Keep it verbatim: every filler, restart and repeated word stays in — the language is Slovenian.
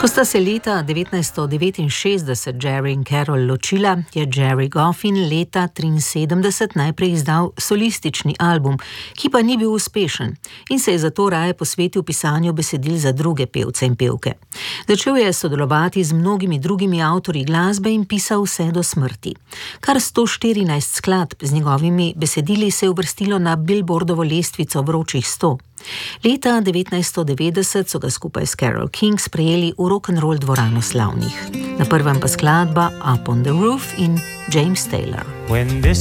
Ko sta se leta devetnajststo devetinšestdeset Jerry in Carol ločila, je Jerry Goffin leta triinsedemdeset najprej izdal solistični album, ki pa ni bil uspešen in se je zato raje posvetil pisanju besedil za druge pevce in pevke. Začel je sodelovati z mnogimi drugimi avtorji glasbe in pisal vse do smrti. Kar sto štirinajst skladb z njegovimi besedili se je uvrstilo na Billboardovo lestvico vročih sto. Leta devetnajststo devetdeset so ga skupaj s Carole King sprejeli v rock'n'roll dvorano slavnih. Na prvem pa skladba Up on the Roof in James Taylor. When this